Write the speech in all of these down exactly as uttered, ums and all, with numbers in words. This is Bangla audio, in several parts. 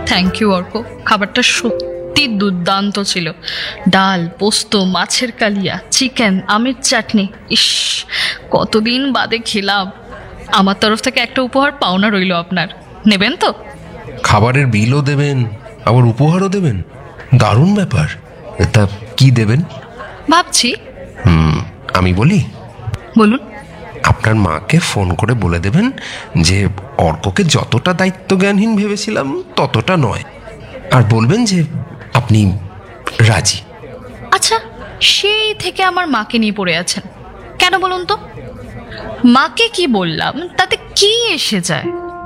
থ্যাংক ইউ অর্ক, খাবারটা সত্যি দুর্দান্ত ছিল। ডাল, পোস্ত, মাছের কালিয়া, চিকেন, আমের চাটনি, ইস কতদিন বাদে খেলাম। আমার তরফ থেকে একটা উপহার পাওনা রইল আপনার, নেবেন তো? খাবারের বিলও দেবেন আবার উপহারও দেবেন, দারুণ ব্যাপার। তা কি দেবেন ভাবছি। হুম আমি বলি? বলুন। আপনার মাকে ফোন করে বলে দেবেন যে অর্ককে যতটা দায়িত্ব জ্ঞানহীন ভেবেছিলাম ততটা নয়, আর বলবেন যে আপনি রাজি। আচ্ছা, সেই থেকে আমার মাকে নিয়ে পড়ে আছেন কেন বলুন তো? মাকে কি বললাম তাতে কি এসে যায়?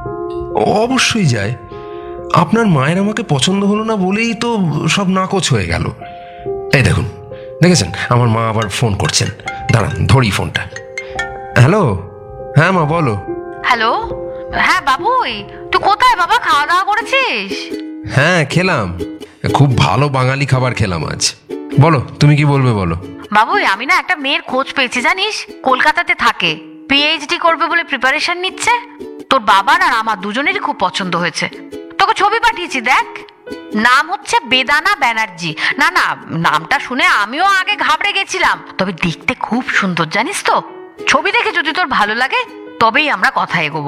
অবশ্যই যায়। আপনার মায়ের আমাকে পছন্দ হলো না বলেই তো সব নাকচ হয়ে গেল। এই দেখুন, দেখেছেন আমার মা আবার ফোন করছেন, দাঁড়ান ধরি ফোনটা। হ্যালো, হ্যাঁ মা বলো। হ্যালো, হ্যাঁ বাবুই, তুই কোথায় বাবা? খাওয়া দাওয়া করেছিস? হ্যাঁ খেলাম, খুব ভালো বাঙালি খাবার খেলাম আজ। বলো তুমি কি বলবে বলো। বাবুই, আমি না একটা মেয়ের খোঁজ পেয়েছি জানিস, কলকাতাতে থাকে, পিএইচডি করবে বলে প্রিপারেশন নিচ্ছে। তোর বাবার আর আমার দুজনেরই খুব পছন্দ হয়েছে। তোকে ছবি পাঠিয়েছি, দেখ। নাম হচ্ছে বেদানা ব্যানার্জি। না না, নামটা শুনে আমিও আগে ঘাবড়ে গেছিলাম, তবে দেখতে খুব সুন্দর জানিস তো। ছবি দেখে যদি তোর ভালো লাগে তবেই আমরা কথা এগোবো।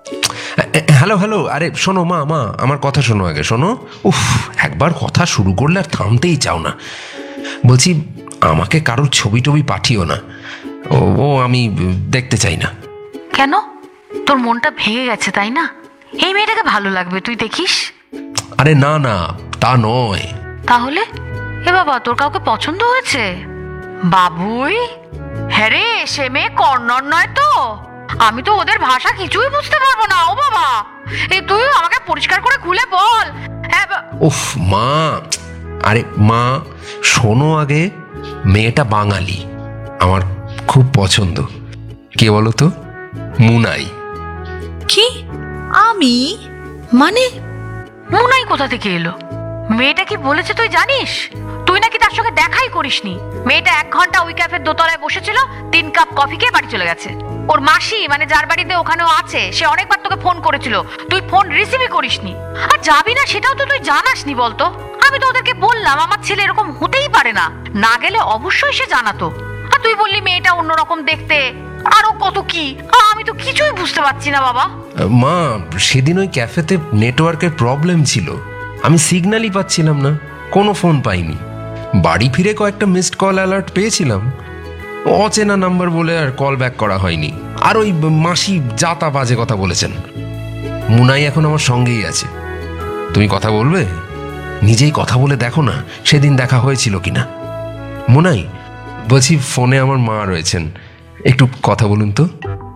হ্যালো হ্যালো, আরে শোনো মা, মা আমার কথা শোনো আগে, শোনো। উফ, একবার কথা শুরু করলে আর থামতেই চাও না। বলছি আমাকে কারোর ছবি টবি পাঠিও না, ও ও আমি দেখতে চাই না। কেন? তোর মনটা ভেঙে গেছে তাই না? এই মেয়েটাকে ভালো লাগবে, তুই দেখিস। আরে না না, তা নয়। তাহলে? এ বাবা, তোর কাউকে পছন্দ হয়েছে? বাবুই, হ্যাঁ রে, সে মেয়ে কর্ণর নয় তো? আমি তো ওদের ভাষা কিছুই বুঝতে পারবো না। ও বাবা, এই তুই আমাকে পরিষ্কার করে খুলে বল। হ্যাঁ। উফ মা, আরে মা শোনো আগে, মেয়েটা বাঙালি, আমার খুব পছন্দ। কে বলো তো? মুনাই। কি? আমি? মানে মুনাই কোথা থেকে এলো? মেয়েটা কি বলেছে তুই জানিস? তুই নাকি তার সঙ্গে দেখাই করিসনি। মেয়েটা এক ঘন্টা ওই ক্যাফের দোতলায় বসেছিল, তিন কাপ কফি খেয়ে বাড়ি চলে গেছে। ওর মাসি, মানে যার বাড়িতে ওখানেও আছে, সে অনেকবার তোকে ফোন করেছিল, তুই ফোন রিসিভই করিসনি। আর যাবি না সেটাও তো তুই জানাসনি বলতো। আমি তো ওদেরকে বললাম আমার ছেলে এরকম হতেই পারে না, না গেলে অবশ্যই সে জানাতো। আর তুই বললি মেয়েটা অন্যরকম দেখতে, আরো কত কি, আমি তো কিছুই বুঝতে পারছি না বাবা। মা সেদিন ওই ক্যাফেতে নেটওয়ার্কের প্রবলেম ছিল, আমি সিগন্যালই পাচ্ছিলাম না, কোনো ফোন পাইনি। বাড়ি ফিরে কয়েকটা মিসড কল অ্যালার্ট পেয়েছিলাম, অচেনা নাম্বার বলে আর কল ব্যাক করা হয়নি। আর ওই মাসি যা তা বাজে কথা বলেছেন। মুনাই এখন আমার সঙ্গেই আছে। তুমি কথা বলবে? নিজেই কথা বলে দেখো না সেদিন দেখা হয়েছিল কিনা। মুনাই, বলছি ফোনে আমার মা রয়েছেন, একটু কথা বলুন তো।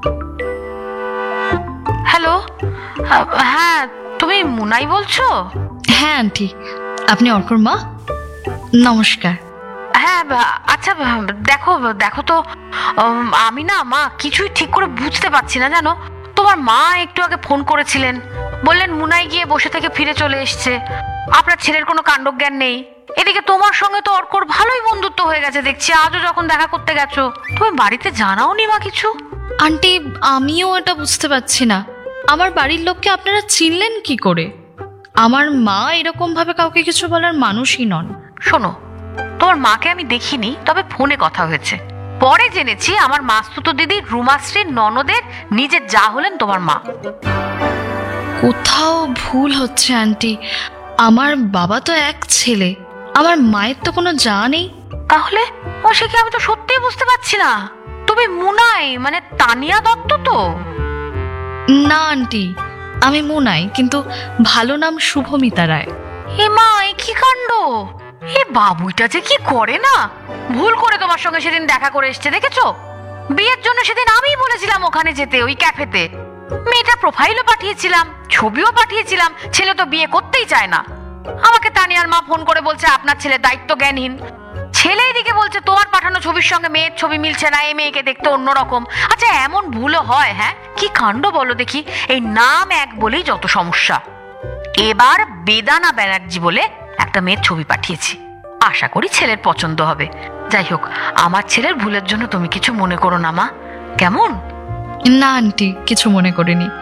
হ্যালো, হ্যাঁ তুমি মুনাই বলছো? হ্যাঁ আন্টি, আপনি অর্কর মা? নমস্কার। হ্যাঁ আচ্ছা, দেখো দেখো তো, আমি না মা কিছুই ঠিক করে বুঝতে পারছি না জানো। তোমার মা একটু আগে ফোন করেছিলেন, বললেন মুনাই গিয়ে বসে থেকে ফিরে চলে এসছে, আপনার ছেলের কোনো কাণ্ডজ্ঞান নেই। এদিকে তোমার সঙ্গে তো অর্কর ভালোই বন্ধুত্ব হয়ে গেছে দেখছি, আজও যখন দেখা করতে গেছো তুমি বাড়িতে জানাওনি মা কিছু? আন্টি, আমিও এটা বুঝতে পারছি না, আমার বাড়ির লোককে আপনারা চিনলেন কি করে? আমার মা এরকম ভাবে কাউকে কিছু বলার মানুষই নন। শোনো, তোমার মাকে আমি দেখিনি, তবে ফোনে কথা হয়েছে। পরে জেনেছি আমার মাস্তুতো দিদি রুমাশ্রীর ননদের নিজের যা হলেন তোমার মা। কোথাও ভুল হচ্ছে আন্টি, আমার বাবা তো এক ছেলে, আমার মায়ের তো কোনো যা নেই। তাহলে ও সে কি? আমি তো সত্যিই বুঝতে পারছি না। তুমি মুনাই মানে তানিয়া দত্ত তো? না আন্টি, আমি মুনাই, কিন্তু ভালো নাম শুভমিতা রায়। এ মা, এ কি কাণ্ড! এ বাবুইটা যে কি করে না, ভুল করে তোমার সঙ্গে সেদিন দেখা করে এসছে দেখেছো? বিয়ের জন্য সেদিন আমিই বলেছিলাম ওখানে যেতে, ওই ক্যাফেতে। মেয়েটা প্রোফাইলও পাঠিয়েছিলাম, ছবিও পাঠিয়েছিলাম, ছেলে তো বিয়ে করতেই চায় না। আমাকে তানিয়ার মা ফোন করে বলছে আপনার ছেলে দায়িত্ব জ্ঞানহীন। ছেলে এদিকে বলছে তোমার পাঠানো ছবির সঙ্গে মেয়ের ছবি মিলছে না, এই মেয়েকে দেখতে অন্যরকম। আচ্ছা এমন ভুলও হয়? হ্যাঁ, কি কাণ্ড বলো দেখি। এই নাম এক বলেই যত সমস্যা। এবার বেদানা ব্যানার্জি বলে একটা মেয়ের ছবি পাঠিয়েছি, আশা করি ছেলের পছন্দ হবে। যাই হোক, আমার ছেলের ভুলের জন্য তুমি কিছু মনে করো না মা, কেমন? না আন্টি, কিছু মনে করিনি।